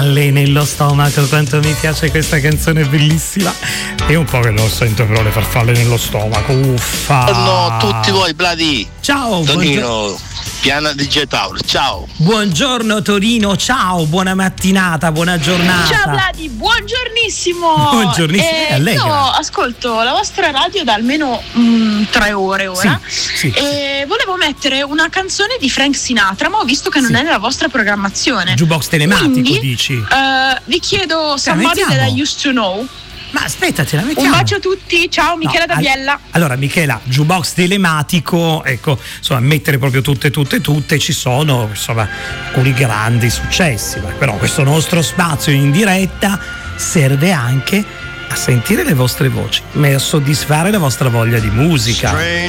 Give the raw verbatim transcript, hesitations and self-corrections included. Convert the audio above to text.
Lei nello stomaco, quanto mi piace questa canzone bellissima. Io un po' che lo sento però le farfalle nello stomaco, uffa. No, tutti voi Bladi. Ciao Tonino, Piana D J Paolo, ciao. Buongiorno Torino, ciao, buona mattinata, buona giornata. Ciao Bladi, buongiornissimo. Buongiornissimo, eh, eh, allegra. Io ascolto la vostra radio da almeno mh, tre ore ora, sì, sì, e sì. volevo mettere una canzone di Frank Sinatra, ma ho visto che non sì. è nella vostra programmazione. Jukebox telematico. Quindi, dici? Uh, vi chiedo Somebody That I Used to Know. Ma aspetta, te la mettiamo. Un bacio a tutti, ciao Michela no, da Biella. Allora Michela, jukebox telematico, ecco, insomma, mettere proprio tutte, tutte, tutte, ci sono insomma alcuni grandi successi, però questo nostro spazio in diretta serve anche a sentire le vostre voci, a soddisfare la vostra voglia di musica.